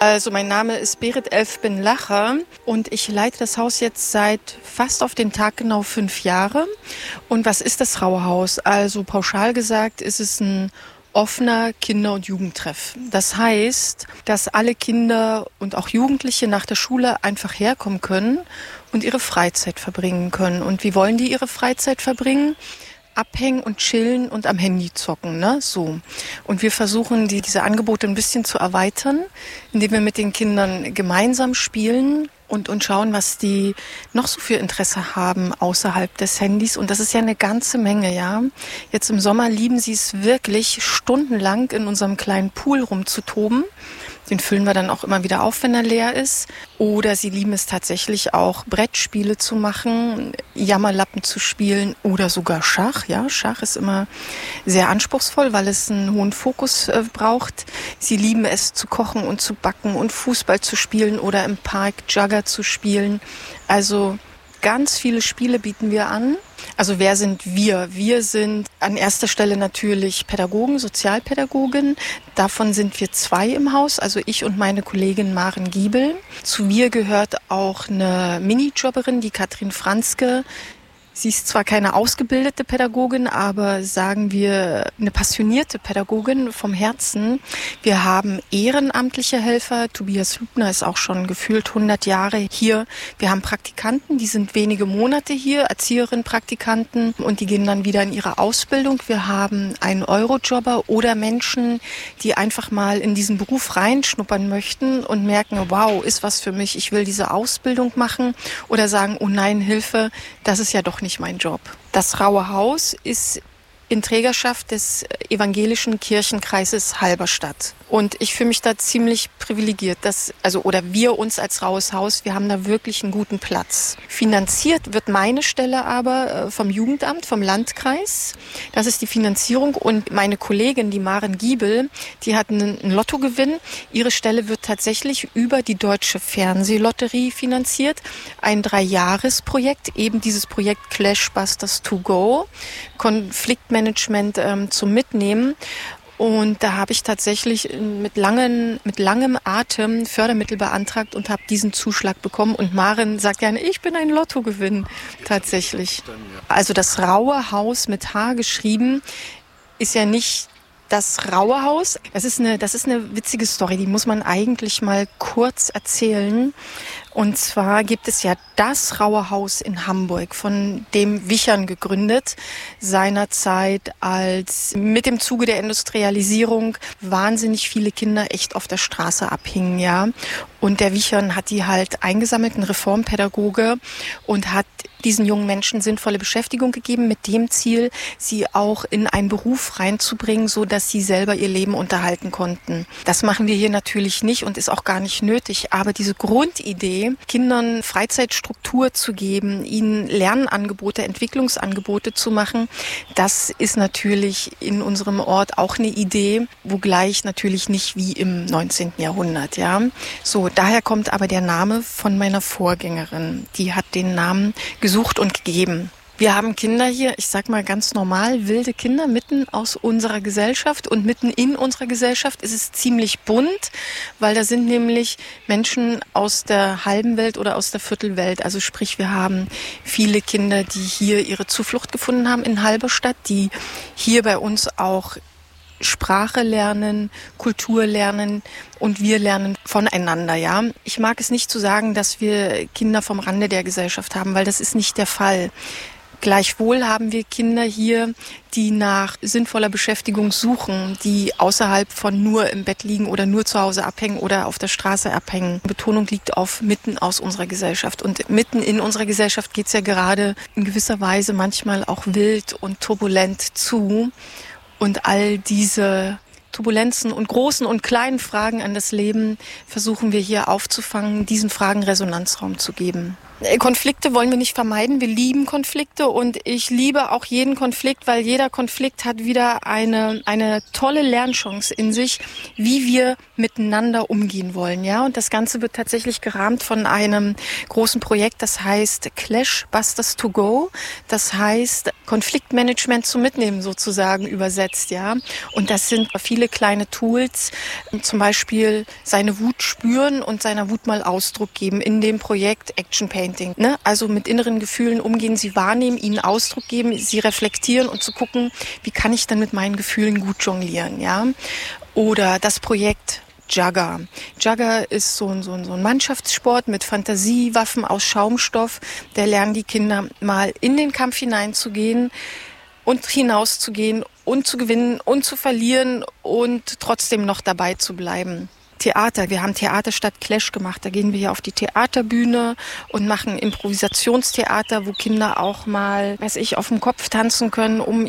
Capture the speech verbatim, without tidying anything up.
Also mein Name ist Berit Elfben-Lacher und ich leite das Haus jetzt seit fast auf den Tag genau fünf Jahre. Und was ist das Raue Haus? Also pauschal gesagt ist es ein offener Kinder- und Jugendtreff. Das heißt, dass alle Kinder und auch Jugendliche nach der Schule einfach herkommen können und ihre Freizeit verbringen können. Und wie wollen die ihre Freizeit verbringen? Abhängen und chillen und am Handy zocken, ne? So. Und wir versuchen, die, diese Angebote ein bisschen zu erweitern, indem wir mit den Kindern gemeinsam spielen und, und schauen, was die noch so für Interesse haben außerhalb des Handys. Und das ist ja eine ganze Menge, ja. Jetzt im Sommer lieben sie es wirklich, stundenlang in unserem kleinen Pool rumzutoben. Den füllen wir dann auch immer wieder auf, wenn er leer ist. Oder sie lieben es tatsächlich auch, Brettspiele zu machen, Jammerlappen zu spielen oder sogar Schach. Ja, Schach ist immer sehr anspruchsvoll, weil es einen hohen Fokus äh, braucht. Sie lieben es zu kochen und zu backen und Fußball zu spielen oder im Park Jugger zu spielen. Also ganz viele Spiele bieten wir an. Also wer sind wir? Wir sind an erster Stelle natürlich Pädagogen, Sozialpädagogen. Davon sind wir zwei im Haus, also ich und meine Kollegin Maren Giebel. Zu mir gehört auch eine Minijobberin, die Katrin Franzke. Sie ist zwar keine ausgebildete Pädagogin, aber sagen wir eine passionierte Pädagogin vom Herzen. Wir haben ehrenamtliche Helfer. Tobias Lubner ist auch schon gefühlt hundert Jahre hier. Wir haben Praktikanten, die sind wenige Monate hier, Erzieherinnen-Praktikanten, und die gehen dann wieder in ihre Ausbildung. Wir haben einen Eurojobber oder Menschen, die einfach mal in diesen Beruf reinschnuppern möchten und merken, wow, ist was für mich, ich will diese Ausbildung machen, oder sagen, oh nein, Hilfe, das ist ja doch nicht mein Job. Das Raue Haus ist in Trägerschaft des evangelischen Kirchenkreises Halberstadt. Und ich fühle mich da ziemlich privilegiert, dass, also, oder wir uns als Raues Haus, wir haben da wirklich einen guten Platz. Finanziert wird meine Stelle aber vom Jugendamt, vom Landkreis. Das ist die Finanzierung. Und meine Kollegin, die Maren Giebel, die hat einen Lottogewinn. Ihre Stelle wird tatsächlich über die Deutsche Fernsehlotterie finanziert. Ein Dreijahresprojekt, eben dieses Projekt Clashbusters to go. Konfliktmanagement ähm, zum Mitnehmen. Und da habe ich tatsächlich mit, langen, mit langem Atem Fördermittel beantragt und habe diesen Zuschlag bekommen. Und Maren sagt gerne, ich bin ein Lottogewinn tatsächlich. Also das Raue Haus mit H geschrieben ist ja nicht das Raue Haus. Das ist eine, das ist eine witzige Story, die muss man eigentlich mal kurz erzählen. Und zwar gibt es ja das Raue Haus in Hamburg, von dem Wichern gegründet, seinerzeit, als mit dem Zuge der Industrialisierung wahnsinnig viele Kinder echt auf der Straße abhingen, ja. Und der Wichern hat die halt eingesammelt, ein Reformpädagoge, und hat diesen jungen Menschen sinnvolle Beschäftigung gegeben, mit dem Ziel, sie auch in einen Beruf reinzubringen, so dass sie selber ihr Leben unterhalten konnten. Das machen wir hier natürlich nicht und ist auch gar nicht nötig, aber diese Grundidee, Kindern Freizeitstruktur zu geben, ihnen Lernangebote, Entwicklungsangebote zu machen, das ist natürlich in unserem Ort auch eine Idee, wogleich natürlich nicht wie im neunzehnten Jahrhundert, ja. So, daher kommt aber der Name von meiner Vorgängerin. Die hat den Namen gesucht und gegeben. Wir haben Kinder hier, ich sag mal ganz normal, wilde Kinder mitten aus unserer Gesellschaft, und mitten in unserer Gesellschaft ist es ziemlich bunt, weil da sind nämlich Menschen aus der halben Welt oder aus der Viertelwelt. Also sprich, wir haben viele Kinder, die hier ihre Zuflucht gefunden haben in Halberstadt, die hier bei uns auch Sprache lernen, Kultur lernen, und wir lernen voneinander, ja. Ich mag es nicht zu sagen, dass wir Kinder vom Rande der Gesellschaft haben, weil das ist nicht der Fall. Gleichwohl haben wir Kinder hier, die nach sinnvoller Beschäftigung suchen, die außerhalb von nur im Bett liegen oder nur zu Hause abhängen oder auf der Straße abhängen. Betonung liegt auf mitten aus unserer Gesellschaft. Und mitten in unserer Gesellschaft geht es ja gerade in gewisser Weise manchmal auch wild und turbulent zu. Und all diese Turbulenzen und großen und kleinen Fragen an das Leben versuchen wir hier aufzufangen, diesen Fragen Resonanzraum zu geben. Konflikte wollen wir nicht vermeiden. Wir lieben Konflikte und ich liebe auch jeden Konflikt, weil jeder Konflikt hat wieder eine eine tolle Lernchance in sich, wie wir miteinander umgehen wollen, ja. Und das Ganze wird tatsächlich gerahmt von einem großen Projekt, das heißt Clash Busters to Go. Das heißt Konfliktmanagement zum Mitnehmen sozusagen übersetzt, ja. Und das sind viele kleine Tools, zum Beispiel seine Wut spüren und seiner Wut mal Ausdruck geben in dem Projekt Action Painting. Ne? Also mit inneren Gefühlen umgehen, sie wahrnehmen, ihnen Ausdruck geben, sie reflektieren und zu gucken, wie kann ich denn mit meinen Gefühlen gut jonglieren, ja? Oder das Projekt Jugger. Jugger ist so ein, so ein, so ein Mannschaftssport mit Fantasiewaffen aus Schaumstoff. Da lernen die Kinder mal in den Kampf hineinzugehen und hinauszugehen und zu gewinnen und zu verlieren und trotzdem noch dabei zu bleiben. Theater. Wir haben Theater statt Clash gemacht. Da gehen wir hier auf die Theaterbühne und machen Improvisationstheater, wo Kinder auch mal, weiß ich, auf dem Kopf tanzen können, um